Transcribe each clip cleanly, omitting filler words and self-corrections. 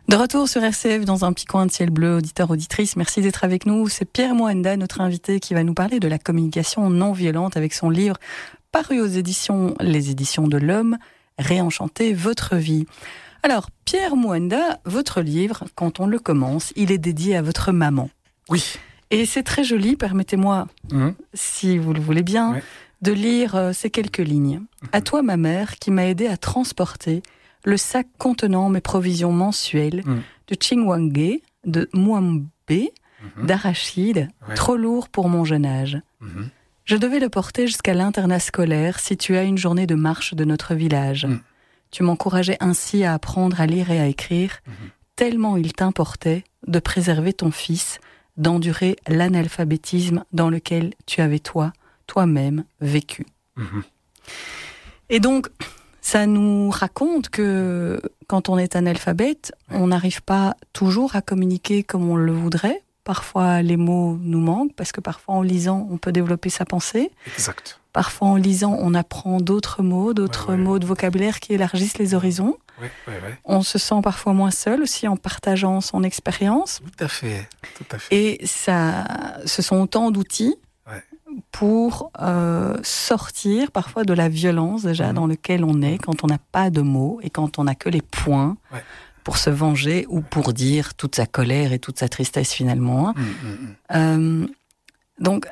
De retour sur RCF dans un petit coin de ciel bleu, auditeur-auditrice, merci d'être avec nous. C'est Pierre Moanda, notre invité, qui va nous parler de la communication non violente avec son livre paru aux éditions, les éditions de l'Homme, Réenchanter votre vie. Alors, Pierre Moanda, votre livre, quand on le commence, il est dédié à votre maman. Oui. Et c'est très joli, permettez-moi, si vous le voulez bien, de lire ces quelques lignes. À toi, ma mère, qui m'a aidé à transporter le sac contenant mes provisions mensuelles de chingwangue, de mwambe, d'arachide, trop lourd pour mon jeune âge. Je devais le porter jusqu'à l'internat scolaire situé à une journée de marche de notre village. Tu m'encourageais ainsi à apprendre à lire et à écrire, tellement il t'importait de préserver ton fils, d'endurer l'analphabétisme dans lequel tu avais toi-même vécu. Et donc, ça nous raconte que quand on est analphabète, on n'arrive pas toujours à communiquer comme on le voudrait. Parfois, les mots nous manquent, parce que parfois, en lisant, on peut développer sa pensée. Exact. Parfois, en lisant, on apprend d'autres mots de vocabulaire qui élargissent les horizons. On se sent parfois moins seul aussi en partageant son expérience. Tout à fait. Et ça, ce sont autant d'outils pour sortir parfois de la violence déjà dans laquelle on est quand on n'a pas de mots et quand on n'a que les points pour se venger ou pour dire toute sa colère et toute sa tristesse finalement. Donc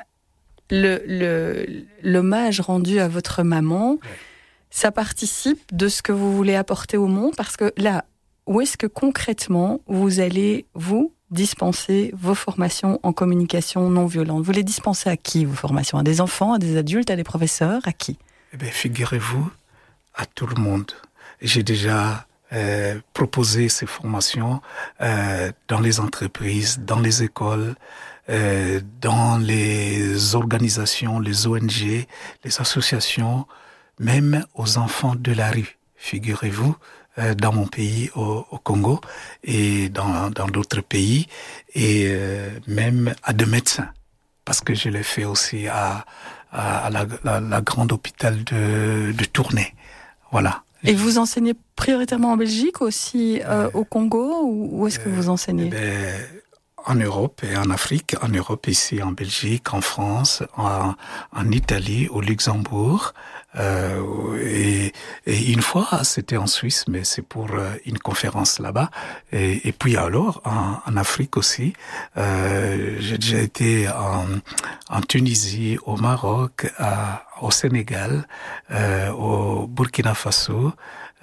l'hommage rendu à votre maman, ça participe de ce que vous voulez apporter au monde, parce que là, où est-ce que concrètement vous allez dispenser vos formations en communication non violente? Vous les dispensez à qui, vos formations? À des enfants, à des adultes, à des professeurs, à qui? Eh bien, figurez-vous, à tout le monde. J'ai déjà proposé ces formations dans les entreprises, dans les écoles, dans les organisations, les ONG, les associations, même aux enfants de la rue, figurez-vous, dans mon pays, au Congo, et dans d'autres pays, et même à des médecins, parce que je l'ai fait aussi à la grande hôpital de Tournai. Voilà. Et vous enseignez prioritairement en Belgique, aussi au Congo, ou où est-ce que vous enseignez? En Europe et en Afrique, en Europe ici, en Belgique, en France, en Italie, au Luxembourg, et une fois c'était en Suisse, mais c'est pour une conférence là-bas, et puis alors en Afrique aussi, j'ai déjà été en Tunisie, au Maroc, au Sénégal, au Burkina Faso,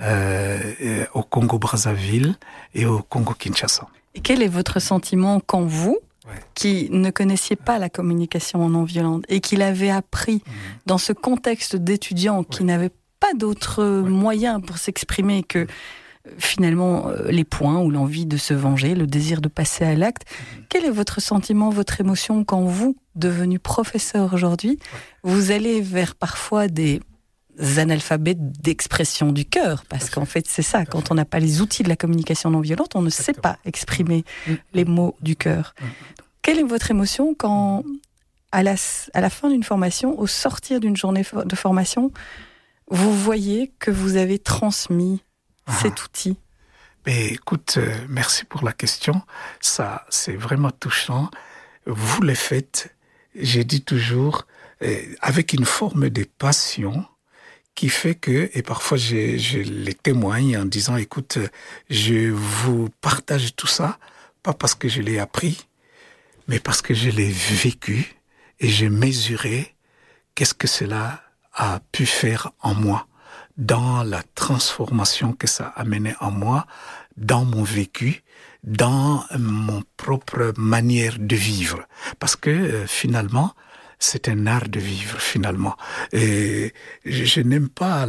au Congo-Brazzaville et au Congo-Kinshasa. Et quel est votre sentiment quand vous, qui ne connaissiez pas la communication non violente et qui l'avez appris dans ce contexte d'étudiants qui n'avaient pas d'autres moyens pour s'exprimer que finalement les points ou l'envie de se venger, le désir de passer à l'acte, quel est votre sentiment, votre émotion quand vous, devenu professeur aujourd'hui, vous allez vers parfois des analphabètes d'expression du cœur, parce qu'en fait c'est ça, quand on n'a pas les outils de la communication non violente, on ne sait pas exprimer les mots du cœur. Quelle est votre émotion quand, à la fin d'une formation, au sortir d'une journée de formation, vous voyez que vous avez transmis cet outil? Mais écoute, merci pour la question, ça c'est vraiment touchant. Vous le faites, j'ai dit toujours, avec une forme de passion, qui fait que, et parfois je les témoigne en disant, écoute, je vous partage tout ça, pas parce que je l'ai appris, mais parce que je l'ai vécu et j'ai mesuré qu'est-ce que cela a pu faire en moi, dans la transformation que ça a amené en moi, dans mon vécu, dans mon propre manière de vivre. Parce que finalement, c'est un art de vivre finalement. Et je n'aime pas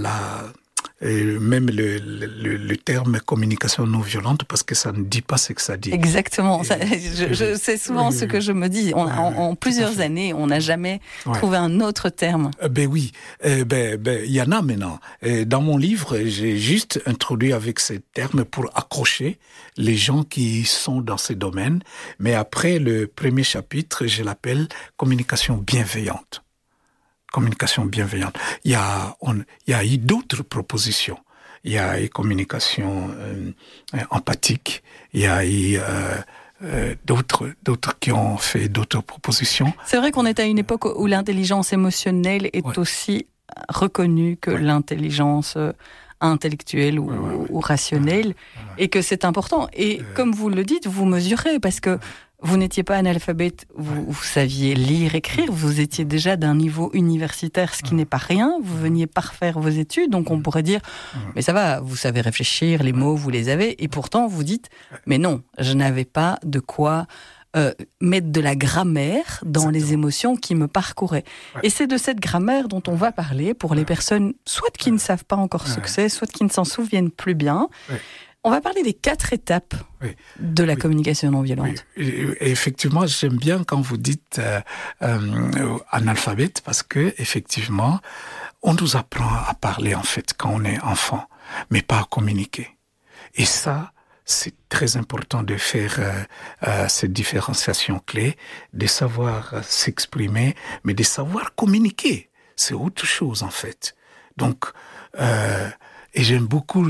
même le terme communication non violente parce que ça ne dit pas ce que ça dit. Exactement. C'est souvent ce que je me dis. En plusieurs années, on n'a jamais trouvé un autre terme. Oui. Il y en a maintenant. Dans mon livre, j'ai juste introduit avec ces termes pour accrocher les gens qui sont dans ces domaines. Mais après le premier chapitre, je l'appelle communication bienveillante. Communication bienveillante. Il y a eu d'autres propositions. il y a eu communication empathique, il y a eu d'autres qui ont fait d'autres propositions. C'est vrai qu'on est à une époque où l'intelligence émotionnelle est aussi reconnue que l'intelligence intellectuelle ou rationnelle, et que c'est important. Et comme vous le dites, vous mesurez, parce que vous n'étiez pas analphabète, vous saviez lire, écrire, vous étiez déjà d'un niveau universitaire, ce qui n'est pas rien, vous veniez parfaire vos études, donc on pourrait dire, mais ça va, vous savez réfléchir, les mots, vous les avez, et pourtant vous dites, mais non, je n'avais pas de quoi mettre de la grammaire dans les émotions qui me parcouraient. Et c'est de cette grammaire dont on va parler pour les personnes, soit qui ne savent pas encore ce que c'est, soit qui ne s'en souviennent plus bien. On va parler des 4 étapes de la communication non violente. Et effectivement, j'aime bien quand vous dites analphabète, parce que effectivement, on nous apprend à parler en fait quand on est enfant, mais pas à communiquer. Et ça, c'est très important de faire cette différenciation clé, de savoir s'exprimer, mais de savoir communiquer. C'est autre chose en fait. Donc, et j'aime beaucoup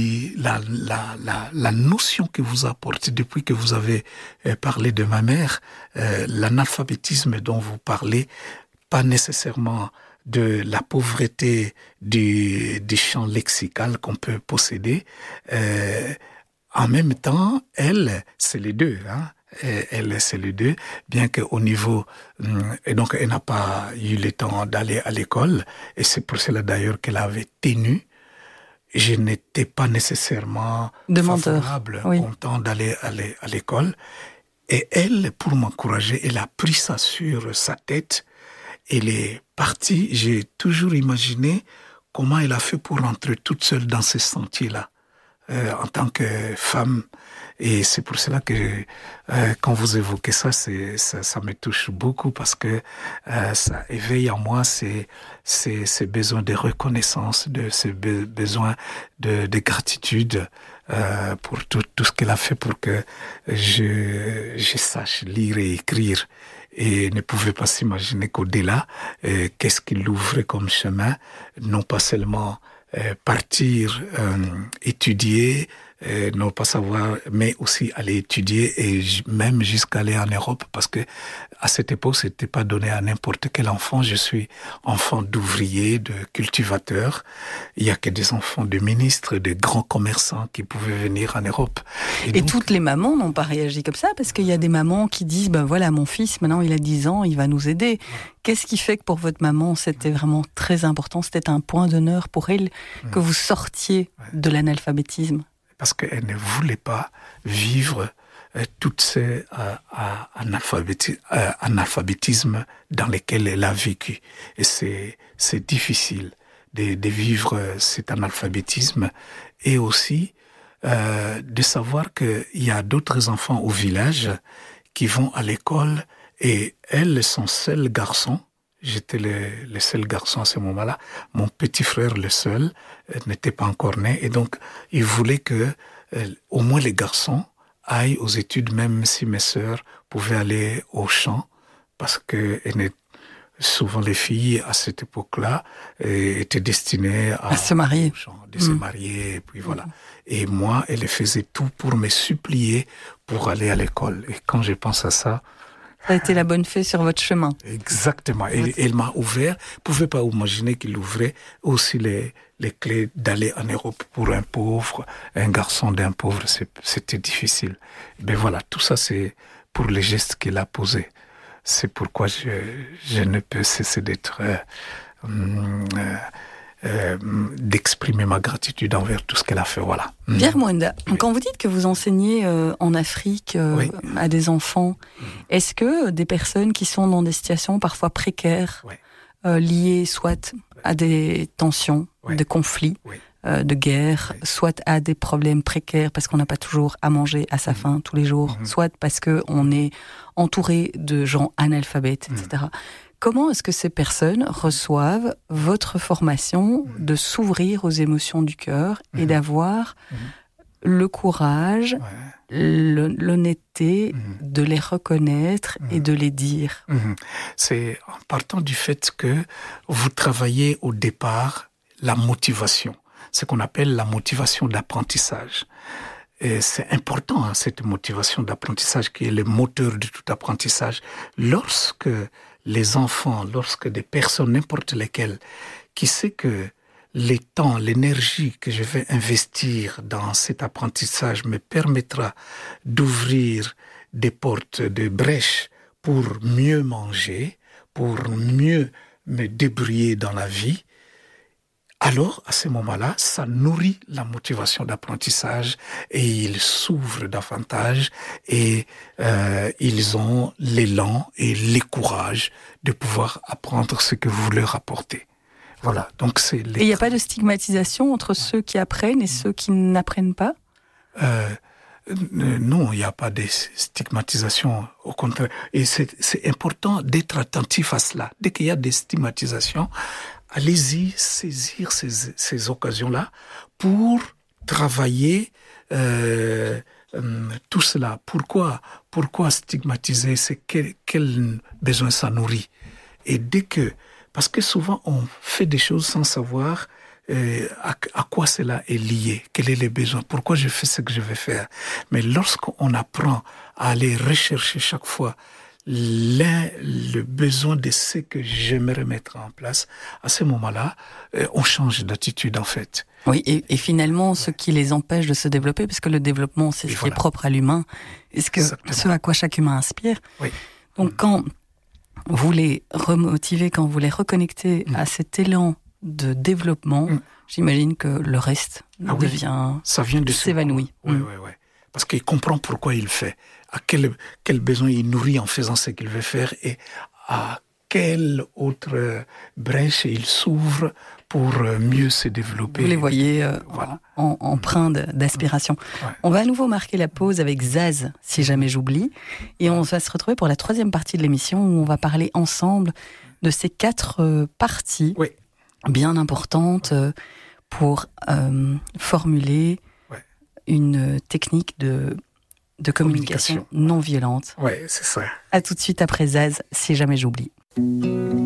la notion que vous apportez depuis que vous avez parlé de ma mère, l'analphabétisme dont vous parlez, pas nécessairement de la pauvreté du champ lexical qu'on peut posséder. En même temps, elle, c'est les deux, hein. Elle, c'est les deux, bien qu'au niveau... Et donc, elle n'a pas eu le temps d'aller à l'école, et c'est pour cela d'ailleurs qu'elle avait tenu. Je n'étais pas nécessairement favorable, content d'aller à l'école. Et elle, pour m'encourager, elle a pris ça sur sa tête. Elle est partie. J'ai toujours imaginé comment elle a fait pour rentrer toute seule dans ce sentier-là, en tant que femme. Et c'est pour cela que quand vous évoquez ça, ça me touche beaucoup, parce que ça éveille en moi ces besoins de reconnaissance, ces besoins de gratitude pour tout ce qu'elle a fait pour que je sache lire et écrire. Et ne pouvait pas s'imaginer qu'au-delà, qu'est-ce qu'il ouvrait comme chemin, non pas seulement partir étudier, non pas savoir, mais aussi aller étudier et même jusqu'à aller en Europe, parce que à cette époque, c'était pas donné à n'importe quel enfant. Je suis enfant d'ouvrier, de cultivateur. Il y a que des enfants de ministres, de grands commerçants qui pouvaient venir en Europe. Et donc, toutes les mamans n'ont pas réagi comme ça, parce qu'il y a des mamans qui disent, ben voilà, mon fils, maintenant il a 10 ans, il va nous aider. Qu'est-ce qui fait que pour votre maman, c'était vraiment très important, c'était un point d'honneur pour elle, que vous sortiez de l'analphabétisme? Parce qu'elle ne voulait pas vivre tout ces analphabétisme dans lesquels elle a vécu. Et c'est difficile de vivre cet analphabétisme, et aussi de savoir qu'il y a d'autres enfants au village qui vont à l'école, et elle, son seul garçon, j'étais le seul garçon à ce moment-là, mon petit frère le seul, n'était pas encore né, et donc il voulait que au moins les garçons aillent aux études, même si mes sœurs pouvaient aller au champ, parce que souvent les filles à cette époque-là étaient destinées à se marier, se marier, et puis voilà. Et moi, elle faisait tout pour me supplier pour aller à l'école. Et quand je pense à ça, ça a été la bonne fée sur votre chemin. Exactement. Et elle m'a ouvert. Je ne pouvais pas imaginer qu'il ouvrait aussi les clés d'aller en Europe pour un pauvre, un garçon d'un pauvre. C'était difficile. Mais voilà, tout ça, c'est pour les gestes qu'il a posés. C'est pourquoi je ne peux cesser d'exprimer ma gratitude envers tout ce qu'elle a fait. Voilà. Pierre Mwenda, quand vous dites que vous enseignez en Afrique à des enfants, est-ce que des personnes qui sont dans des situations parfois précaires, liées soit à des tensions, des conflits, de guerre, soit à des problèmes précaires parce qu'on n'a pas toujours à manger à sa faim tous les jours, soit parce qu'on est entouré de gens analphabètes, etc. Comment est-ce que ces personnes reçoivent votre formation de s'ouvrir aux émotions du cœur et d'avoir le courage, l'honnêteté de les reconnaître et de les dire? C'est en partant du fait que vous travaillez au départ la motivation. ce qu'on appelle la motivation d'apprentissage. Et c'est important, cette motivation d'apprentissage qui est le moteur de tout apprentissage. Lorsque les enfants, lorsque des personnes, n'importe lesquelles, qui sait que les temps, l'énergie que je vais investir dans cet apprentissage me permettra d'ouvrir des portes, des brèches pour mieux manger, pour mieux me débrouiller dans la vie, alors, à ce moment-là, ça nourrit la motivation d'apprentissage et ils s'ouvrent davantage et ils ont l'élan et le courage de pouvoir apprendre ce que vous leur apportez. Voilà, donc c'est... Et il n'y a pas de stigmatisation entre ceux qui apprennent et ceux qui n'apprennent pas ? Non, il n'y a pas de stigmatisation, au contraire. Et c'est important d'être attentif à cela. Dès qu'il y a des stigmatisations, allez-y saisir ces occasions-là pour travailler tout cela. Pourquoi stigmatiser? C'est quel besoin ça nourrit. Et parce que souvent on fait des choses sans savoir à quoi cela est lié, quel est le besoin, pourquoi je fais ce que je vais faire. Mais lorsqu'on apprend à aller rechercher chaque fois le besoin de ce que j'aimerais mettre en place, à ce moment-là, on change d'attitude en fait. Oui, et finalement, ce qui les empêche de se développer, parce que le développement, c'est ce qui est propre à l'humain, et ce à quoi chaque humain aspire. Oui. Donc quand vous les remotivez, quand vous les reconnectez à cet élan de développement, j'imagine que le reste ça vient de s'évanouit. Oui. Parce qu'il comprend pourquoi il fait, à quel besoin il nourrit en faisant ce qu'il veut faire et à quelle autre brèche il s'ouvre pour mieux se développer. Vous les voyez empreints d'aspiration. Ouais. On va à nouveau marquer la pause avec Zaz, si jamais j'oublie, et on va se retrouver pour la troisième partie de l'émission où on va parler ensemble de ces 4 parties bien importantes pour formuler une technique de communication non violente. Oui, c'est ça. À tout de suite après Zaz, si jamais j'oublie.